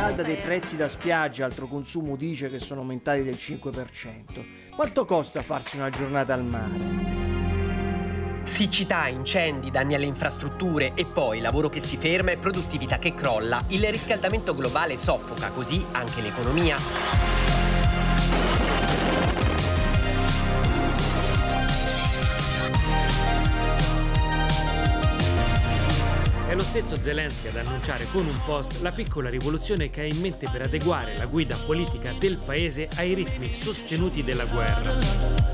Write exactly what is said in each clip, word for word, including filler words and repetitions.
calda dei prezzi da spiaggia, altro consumo dice che sono aumentati del cinque per cento. Quanto costa farsi una giornata al mare? Siccità, incendi, danni alle infrastrutture e poi lavoro che si ferma e produttività che crolla. Il riscaldamento globale soffoca così anche l'economia. È lo stesso Zelensky ad annunciare con un post la piccola rivoluzione che ha in mente per adeguare la guida politica del paese ai ritmi sostenuti della guerra.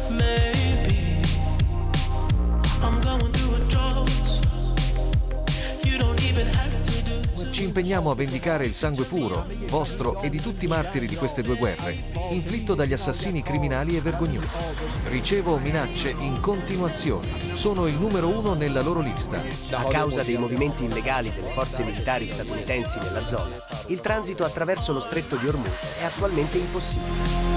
Ci impegniamo a vendicare il sangue puro, vostro e di tutti i martiri di queste due guerre, inflitto dagli assassini criminali e vergognosi. Ricevo minacce in continuazione. Sono il numero uno nella loro lista. A causa dei movimenti illegali delle forze militari statunitensi nella zona, il transito attraverso lo stretto di Hormuz è attualmente impossibile.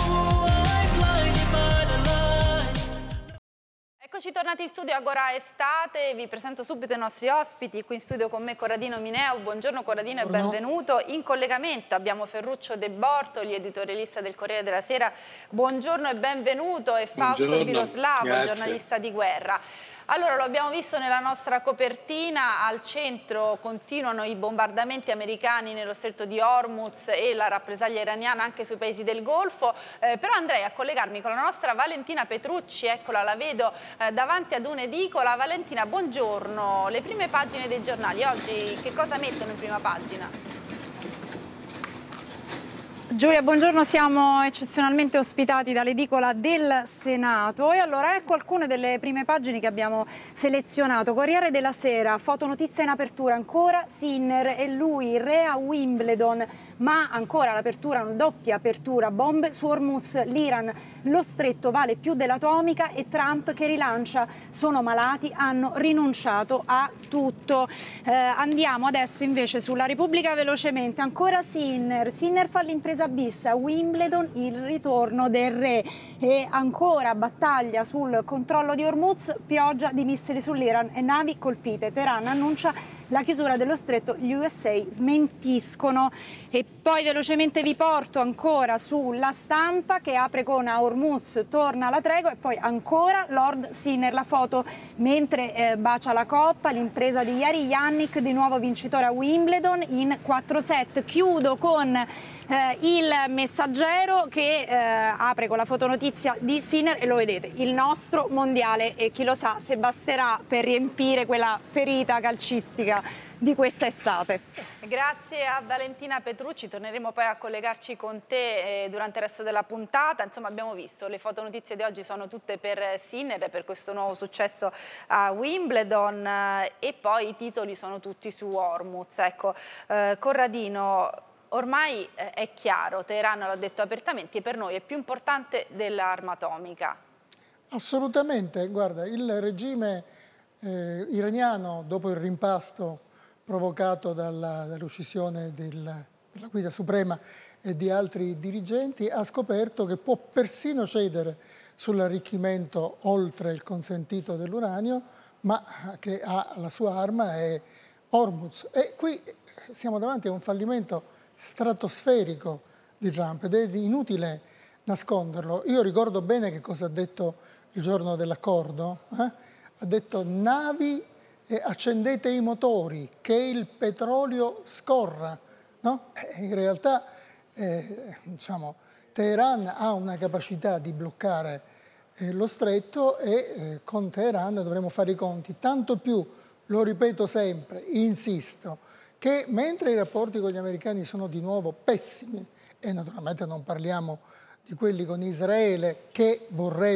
Eccoci tornati in studio, Agora Estate, vi presento subito i nostri ospiti, qui in studio con me Corradino Mineo, buongiorno Corradino e benvenuto. In collegamento abbiamo Ferruccio De Bortoli, editorialista del Corriere della Sera, buongiorno e benvenuto, e Fausto Buongiorno. Biloslavo, Grazie. giornalista di guerra. Allora, lo abbiamo visto nella nostra copertina, al centro continuano i bombardamenti americani nello stretto di Hormuz e la rappresaglia iraniana anche sui paesi del Golfo, eh, però andrei a collegarmi con la nostra Valentina Petrucci, eccola, la vedo eh, davanti ad un'edicola. Valentina, buongiorno, le prime pagine dei giornali oggi che cosa mettono in prima pagina? Giulia, buongiorno, siamo eccezionalmente ospitati dall'edicola del Senato e allora ecco alcune delle prime pagine che abbiamo selezionato. Corriere della Sera, fotonotizia in apertura, ancora Sinner e lui, re a Wimbledon, ma ancora l'apertura, una doppia apertura, bombe su Hormuz, l'Iran, lo stretto vale più dell'atomica e Trump che rilancia, sono malati, hanno rinunciato a tutto. Eh, andiamo adesso invece sulla Repubblica velocemente, ancora Sinner, Sinner fa l'impresa bis a Wimbledon, il ritorno del re e ancora battaglia sul controllo di Hormuz, pioggia di missili sull'Iran e navi colpite, Teheran annuncia la chiusura dello stretto, gli U S A smentiscono. E poi velocemente vi porto ancora sulla Stampa che apre con a Hormuz torna la tregua e poi ancora Lord Sinner, la foto mentre eh, bacia la coppa, l'impresa di ieri, Yannick di nuovo vincitore a Wimbledon in quattro set. Chiudo con eh, il Messaggero che eh, apre con la fotonotizia di Sinner e lo vedete, il nostro mondiale, e chi lo sa se basterà per riempire quella ferita calcistica di questa estate. Grazie a Valentina Petrucci, torneremo poi a collegarci con te eh, durante il resto della puntata. Insomma, abbiamo visto, le fotonotizie di oggi sono tutte per Sinner, per questo nuovo successo a Wimbledon eh, e poi i titoli sono tutti su Hormuz. Ecco, eh, Corradino, ormai eh, è chiaro, Teheran l'ha detto apertamente, per noi è più importante dell'arma atomica. Assolutamente, guarda, il regime eh, iraniano dopo il rimpasto provocato dalla, dall'uccisione del, della guida suprema e di altri dirigenti, ha scoperto che può persino cedere sull'arricchimento oltre il consentito dell'uranio, ma che ha la sua arma è Hormuz. E qui siamo davanti a un fallimento stratosferico di Trump ed è inutile nasconderlo. Io ricordo bene che cosa ha detto il giorno dell'accordo, eh? Ha detto navi e accendete i motori, che il petrolio scorra, no? In realtà eh, diciamo, Teheran ha una capacità di bloccare eh, lo stretto e eh, con Teheran dovremo fare i conti, tanto più, lo ripeto sempre, insisto, che mentre i rapporti con gli americani sono di nuovo pessimi, e naturalmente non parliamo di quelli con Israele che vorrebbe